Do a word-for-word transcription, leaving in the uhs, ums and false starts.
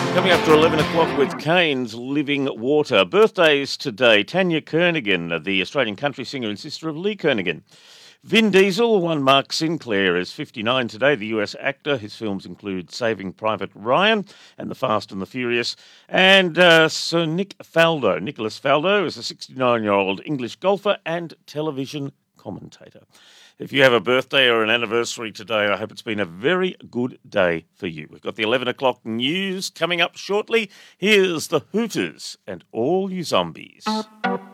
Coming up to eleven o'clock with Kane's Living Water. Birthdays today. Tanya Kernaghan, the Australian country singer and sister of Lee Kernaghan. Vin Diesel, one Mark Sinclair, is fifty-nine today, the U S actor. His films include Saving Private Ryan and The Fast and the Furious. And uh, Sir Nick Faldo, Nicholas Faldo, is a sixty-nine-year-old English golfer and television commentator. If you have a birthday or an anniversary today, I hope it's been a very good day for you. We've got the eleven o'clock news coming up shortly. Here's the Hooters and All You Zombies.